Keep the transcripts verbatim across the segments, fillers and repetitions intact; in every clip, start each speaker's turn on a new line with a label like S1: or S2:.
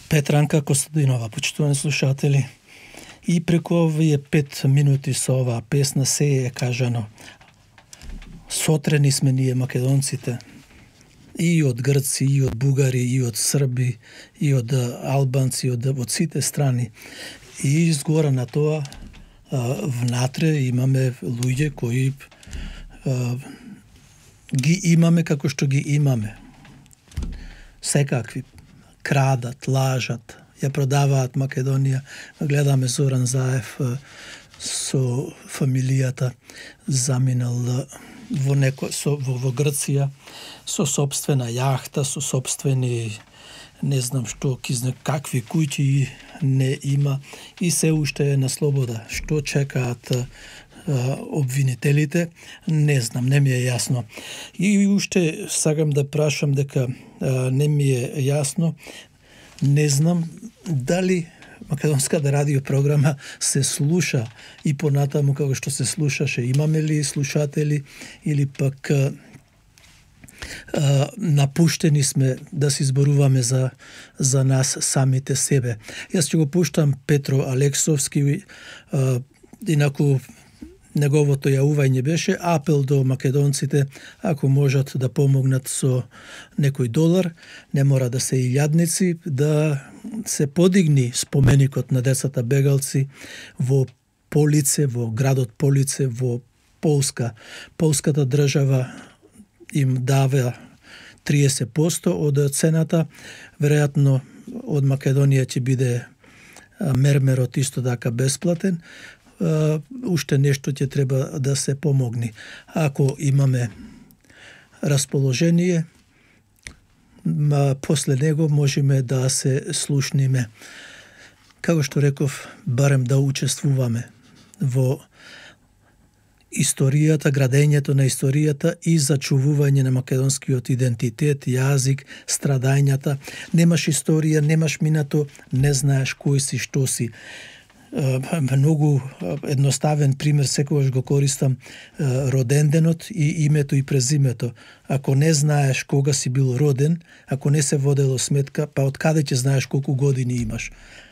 S1: Петранка Костадинова, почитувани слушатели. И преку овие пет минути со оваа песна се е кажано. Сотрени сме ние македонците. И од грци, и од бугари, и од срби, и од албанци, од, од сите страни. И изгора на тоа, внатре имаме луѓе кои а, ги имаме како што ги имаме. Секакви. Крадат, лажат, ја продаваат Македонија. Гледаме Зоран Заев со фамилијата заминал во неко со во, во Грција со сопствена јахта, со сопствени не знам што, кизне какви куќи не има и се уште е на слобода. Што чекаат а, обвинителите, не знам, не ми е јасно. И уште сакам да прашам дека а, не ми е јасно, не знам дали македонската радиопрограма се слуша и понатаму како што се слушаше. Имаме ли слушатели или пак а, а, напуштени сме да се изборуваме за, за нас самите себе. Јас ќе го пуштам Петро Алексовски, а, инаку неговото јавување беше апел до македонците, ако можат да помогнат со некој долар, не мора да се илјадници, да се подигни споменикот на децата бегалци во Полице, во градот Полице, во Полска. Полската држава им дава триесет проценти од цената, веројатно од Македонија ќе биде мермерот исто така бесплатен. Uh, уште нешто ќе треба да се помогни. Ако имаме расположение, ма, после него можеме да се слушниме. Како што реков, барем да учествуваме во историјата, градењето на историјата и зачувување на македонскиот идентитет, јазик, страдањата. Немаш историја, немаш минато, не знаеш кој си, што си. Многу едноставен пример, секогаш го користам, роденденот и името и презимето. Ако не знаеш кога си бил роден, ако не се водело сметка, па од каде ќе знаеш колку години имаш?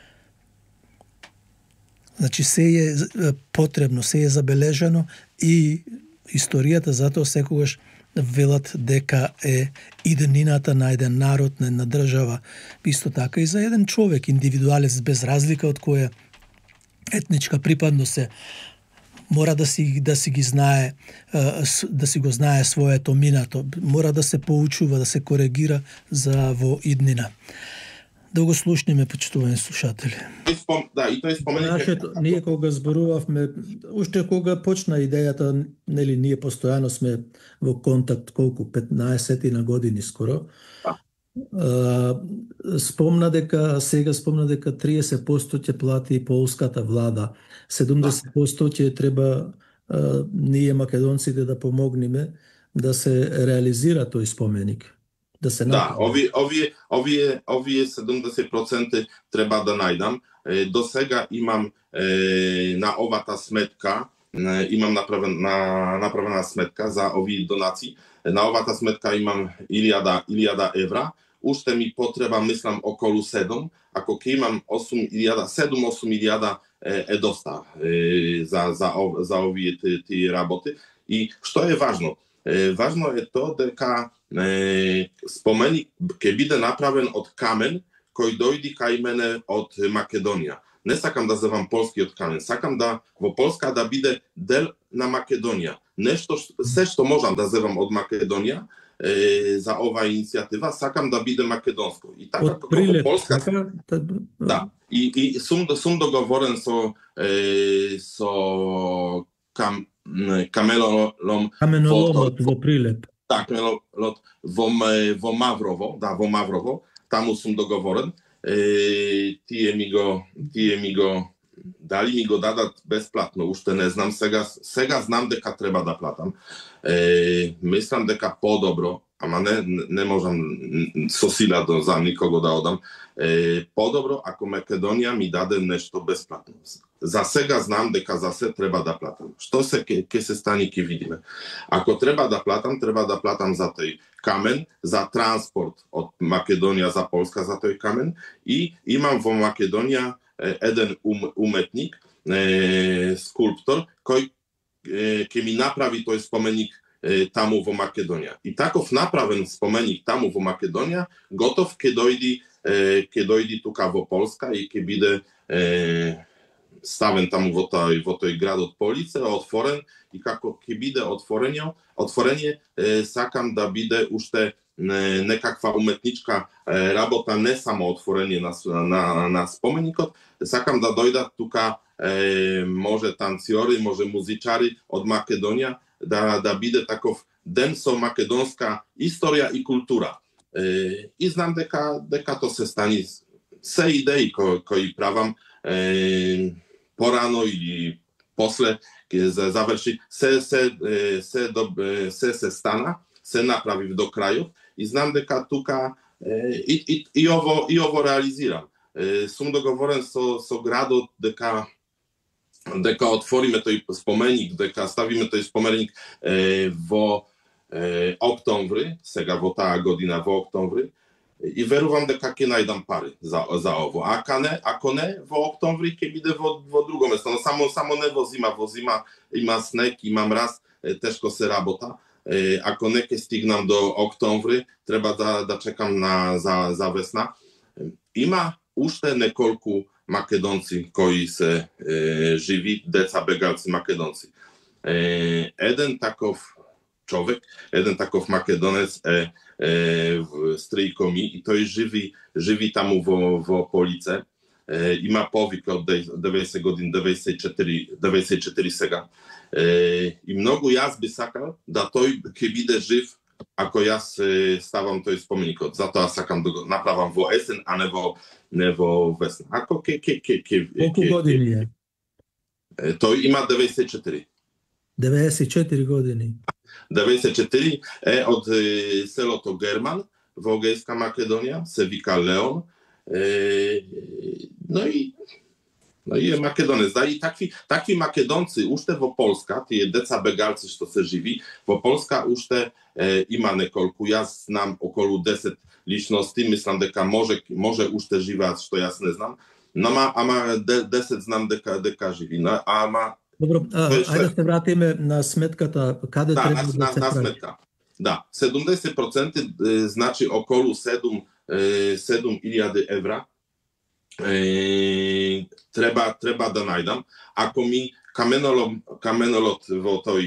S1: Значи се е потребно, се е забележано и историјата затоа секогаш велат дека е иднината на еден народ, на една држава, исто така и за еден човек, индивидуалец, без разлика од која етничка припадност се, мора да си да си ги знае, да си го знае своето минато, мора да се поучува, да се коригира за во иднина. Да го слушниме, почитувани слушатели.
S2: Да, и тој спомени
S1: Нашето, ние кога зборувавме, уште кога почна идејата, нели ние постојано сме во контакт колку петнаесет на години скоро. Uh, спомна дека, сега спомна дека триесет проценти ќе плати полската влада, седумдесет проценти ќе треба uh, ние македонците да помогнеме да се реализира тој споменик. Да се
S2: Да, овие овие овие овие седумдесет проценти треба да најдам. Е, до сега имам е, на овата сметка, е, имам направена направена сметка за овие донации. На овата сметка имам илјада евра. Уште ми потреба, мислам, околу седум. Ако ќе имам осум илјада, седум-осум илјада е, е доста е, за, за, за овие ти, ти работи. И што е важно? Е, важно е тоа дека е, споменик ќе биде направен од камен кој дојди кај мене од Македонија. Не сакам да земам полскиот камен, сакам да во Полска да биде дел на Македонија. Нешто, се што можам да земам од Македонија, е, за оваа иницијатива, сакам да биде македонско. И така
S1: од Прилеп,
S2: Полска,
S1: така?
S2: Да, и, и сум, сум договорен со, е, со кам, каменолом
S1: Каменоломот во Прилеп.
S2: Да, каменолот во, во Маврово, да, во Маврово, таму сум договорен. Е, тие ми го, тие ми го дали ми го дадат бесплатно, уште не знам, сега, сега знам дека треба да платам. Е, мислам дека подобро, ама не, не можам со сила да за никого да одам, е, подобро ако Македонија ми даде нешто бесплатно. За сега знам дека за се треба да платам. Што се ке, ке се стани, ке видиме. Ако треба да платам, треба да платам за тој kamen za transport od Makedonia za Polska za toj kamen i imam vo Makedonia jeden um, umetnik, e, skulptor, koji e, ke mi napravi toj spomenik e, tamo vo Makedonia. I takov napraven spomenik tamo vo Makedonia, gotov ke dojdi, e, ke dojdi tuka vo Polska i ke bide e, staven tamo vo toj, vo toj grad od Police, otvoren i kako ke bide otvorenje, otvorenje e, sakam da bide ušte ne, nekakva umetnička e, rabota, ne samo otvorenje na, na, na spomenikot, sakam da dojda tuka e, może tancjori, może muzičari od Makedonija, da, da bide takov denso makedonska historia i kultura. E, I znam deka, deka to se stani se idei ko, koji pravam e, porano i posle završi, se se, se, do, se, se stana, se napravi do kraju i znam deka tuka e, i, i, i, ovo, i ovo realiziram. E, sum dogovoren so, so grado deka deka otworimy toj spomenik, deka stavimy toj spomenik e, vo e, oktobry, sega vo ta godina vo oktobry i verujem deka ke najdam pary za, za ovo. A kane, ako ne, vo oktobry ke bide vo, vo drugom mesto. No samo, samo ne vo zima, vo zima ima sneg, ima mraz, e, teško se rabota. E, ako ne ke stignam do oktobry, treba da, da čekam na, za, za vesna. E, ima ušte nekolku Makedonci koji se e, živi, deca begalci Makedonci. E, jeden takov człowiek, jeden takov Makedonec e, e, stryjko mi i to jest żywi, żywi tam w, w okolice. E, I ma powik od dewięćset godzin, dewięćset cztery sega. E, I mnogo jazby sakal, da toj kebide żyw, ako ja stavam to jest spomenikot. Zato ja sakam, do, naprawam vo esen, a ne vo, ne vo vesna. Ako ke, ke, ke, ke,
S1: Koliko godini je?
S2: To ima devedeset četiri.
S1: devedeset četiri godini.
S2: devedeset četiri e, od e, selo to German, Wogejska Makedonia, Sevika Leon. E, no i no i Makedonec. Da, i takvi, takvi Makedonci ušte vo Polska, ti deca begalci što se živi, vo Polska ušte e, ima nekolku. Ja znam okolo deset ličnosti, mislim deka može, može ušte živac, što ja ne znam. No ma, ama de, deset znam deka, deka živi. No, ama,
S1: Dobro, a, ajde da se vratime na smetkata. Kada
S2: da,
S1: treba
S2: na,
S1: da
S2: na,
S1: se
S2: na
S1: pravi?
S2: smetka. Da, sedemdeset procenti znači okolo sedam, sedam hiljada evra. E, treba, treba da najdam. Ako mi kamenolot, kamenolot vo toj,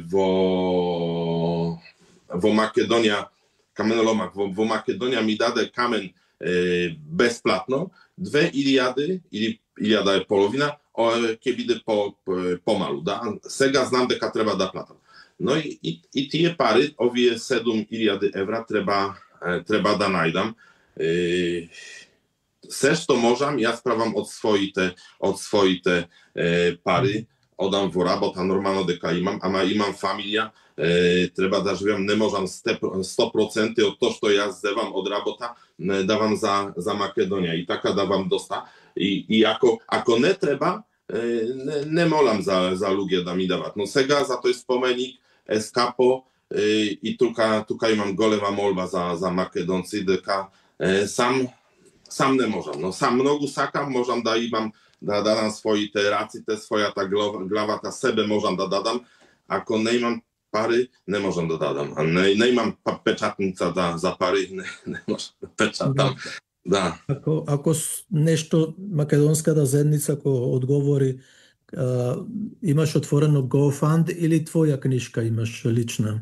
S2: vo, vo Makedonija, kamenolomak vo, vo Makedonija mi dade kamen e, besplatno, dve hiljade ili hiljada je polovina, o, ke bide po, po, pomalu, da? Sega znam deka treba da platam. No i, i, i tije pary, ovije sedam hiljada evra treba, e, treba da najdam. E, Sve što možem, ja spravam od svojite, od svojite e, pary, odam vo rabota, normalno deka imam, ama imam familija, e, treba da živim, ne možem sto procenti od to što ja zdevam od rabota, ne davam za, za Makedonija i taka davam dosta. I, i ako, ako ne treba, e, ne, ne molam za, za ludzie da mi davat. No sega za to jest spomenik, eskapo e, i tuka, tuka imam golema molba za, za Makedonci, deka e, sam Sam ne možem, no sam mnogo sakam, možem da imam, da dadam svoji te racite, svoja ta glava, ta sebe možem da dadam, ako ne imam pary, ne možem da dadam, a ne, ne imam pa pečatnica da, za pary, ne, ne možem da pečatam, da.
S1: Ako, ako nešto makedonska da zajednica ko odgovori, uh, imaš otvoreno GoFund ili tvoja knjiška imaš lična?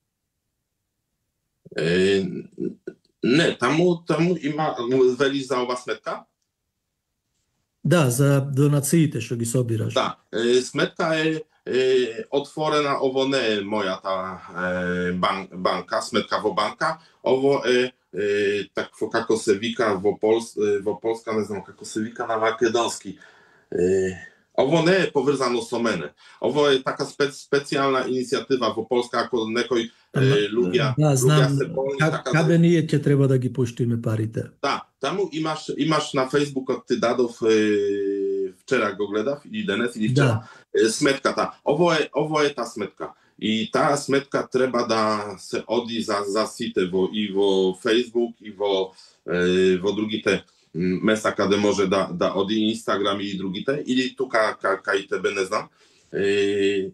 S2: E, Ne, tamo, tamo ima, veliš za ova smetka?
S1: Da, za donacijite što gi sobiraš.
S2: Da, e, smetka je e, otvorena, ovo ne je moja ta e, ban, banka, smetka vo banka, ovo je e, tako kako se vika vo, Pols, e, vo Polska, ne znam kako se vika na makedonski. E, ovo ne je povezano so mene. Ovo je taka spe, specijalna inicijatywa vo Polska, ako nekoj e, lugia,
S1: da, znam,
S2: lugia se bolni.
S1: ka,
S2: taka,
S1: kada nije će treba da gi puštime parite.
S2: Da, tamo imaš, imaš na Facebooku ty dadov e, wczoraj go gledav, ili danes, ili wczoraj, e, smetka ta. Ovo je, ovo je ta smetka. i ta smetka treba da se odi za, za site vo, i vo Facebook i vo, e, vo drugi te mesta kada može da, da odi Instagram i drugi te, ili tu ka, ka, ka i tebe ne znam. E,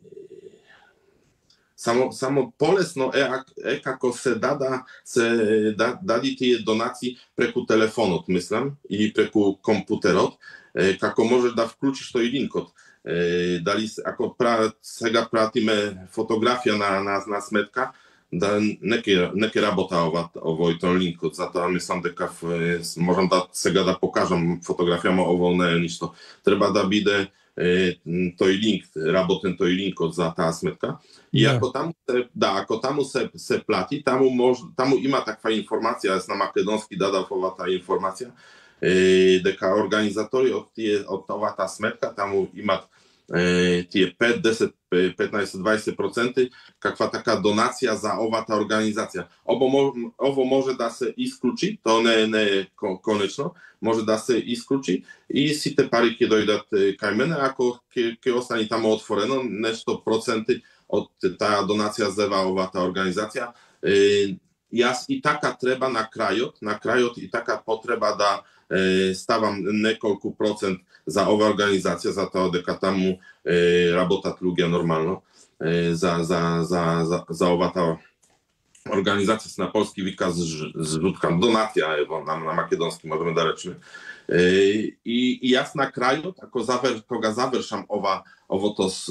S2: Samo, samo polesno e, e kako se dada se da, dadi tije donaciji preko telefonot, mislim, ili preko komputerot, e, kako možeš da vključiš to i linkot. E, da li, ako pra, sega pratime fotografija na, na, na smetka, da neke, neke rabota ova, ovoj to linkot, zato mislim da kav, možem da sega da pokažem fotografijama ovo ne ništo. Treba da bide E, toj link, raboten toj link od za ta smetka. I
S1: Da.
S2: ako tamo se, da, ako tamo se, se plati, tamo, mož, tamo ima takva informacija, jest na makedonski dadav ta informacija, e, deka organizatori od, tije, od ova ta smetka, tamo imat e, tije pet, deset, petnaest, dvadeset procenti, kakva taka donacija za ova ta organizacija. Obo, mo, ovo može da se isključi, to ne, ne konečno, može da se isključi i si te pari ke dojdat kaj mene, ako ke, ke ostani tamo otvoreno, nešto procenti od ta donacija zeva ova ta organizacija. E, jas i taka treba na krajot, na krajot i taka potreba da e, stavam nekoliko procent za ova organizacija, za to deka tamo e, rabotat lugia normalno, e, za, za, za, za, za ova ta organizacja se na polski wika zrzutka, donacja, evo, na, na makedonski możemy da rečimy. E, I, I jas na kraju, ako zaver, koga završam ova, ovo to s,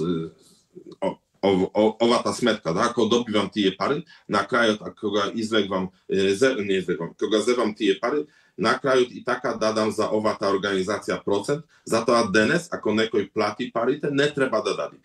S2: o, o, ova ta smetka, da, ako dobivam tije pary, na kraju, ako ga izlegvam, ze, nie izlegvam, koga zewam tije pary, na kraju i taka dadam za ova ta organizacija procent, zato a denes, ako nekoj plati parite, ne treba da dadi.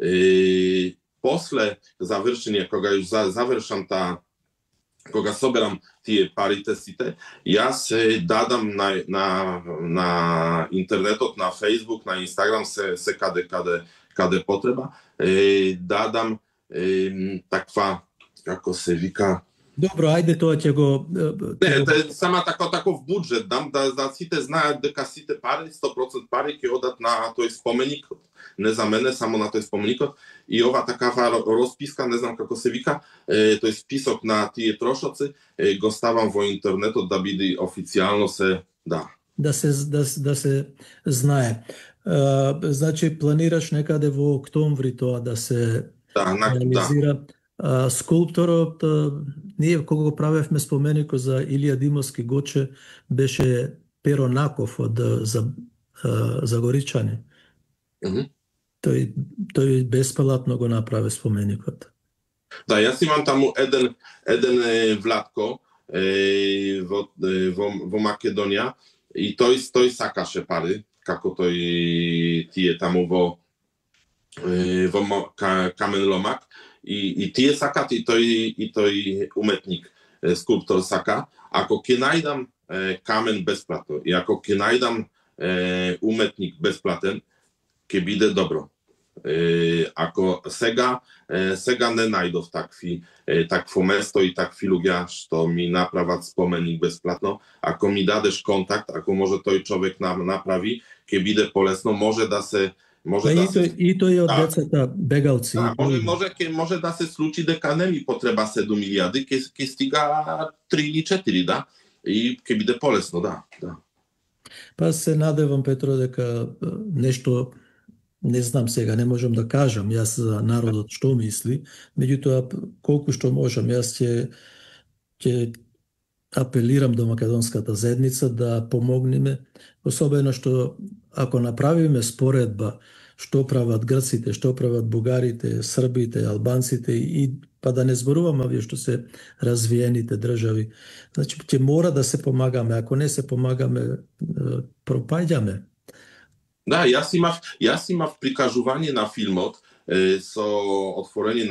S2: E, posle završenja, koga już za, završam ta, koga soberam tije parite site, ja se dadam na, na, na internetot, na Facebook, na Instagram, se, se kade, kade, kade potreba, e, dadam e, takva, kako se vika,
S1: Dobro, ajde to će go...
S2: ne, to je sama tako, tako v budžet dam, da, da site znaje deka site pare, sto procent pare ke odat na toj spomenik, ne za mene, samo na toj spomenik. I ova takava rozpiska, ne znam kako se vika, e, to je spisok na tije trošoci, e, go stavam vo internetu da bidi oficijalno se da.
S1: Da se, da, da se znaje. Uh, znači, planiraš nekade v oktobri to da se
S2: Da, na,
S1: realizira. Da. Uh, скулпторот, ние кога го правевме споменико за Илија Димовски Гоче, беше Перо Наков од за, за Горичани.
S2: Mm-hmm.
S1: Тој, тој бесплатно го направи споменикот.
S2: Da, ja imam tamo jeden, jeden Vlatko e, vo, vo, vo Makedonija i to jest, to jest sakaše pary, kako to i tije tamo vo, e, vo ka, kamen lomak. I, i tije sakat i to i, i to i umetnik, e, skulptor saka. Ako ke najdam e, kamen besplatno i ako ke najdam e, umetnik besplaten, ke bide dobro. E, ako sega, e, sega ne najdov takvi, e, takvo mesto i takvi lugia, što mi napravat spomenik besplatno. Ako mi dadeš kontakt, ako može toj čovek nam napravi, ke bide polesno, može da se Može
S1: da
S2: i,
S1: to,
S2: se,
S1: I to je od
S2: da,
S1: deceta begavci.
S2: Da, može, može, ke, može da se sluči deka ne mi potreba sedam milijardi, ke, ke stiga tri ili četiri, da? I ke bide polesno, da, da.
S1: Pa se nadевам, Петро, дека нешто, не знам сега, не можам да кажам јас за народот што мисли, меѓутоа колку што можам, јас ќе ќе апелирам до македонската заедница да помогнеме, особено што ако направиме споредба што прават грците, што прават бугарите, србите, албанците и па да не зборуваме овие што се развиените држави, значи ќе мора да се помагаме, ако не се помагаме, пропаѓаме.
S2: Da, ja si ma, ja si ma prikażowanie na filmot, e, so otworzenie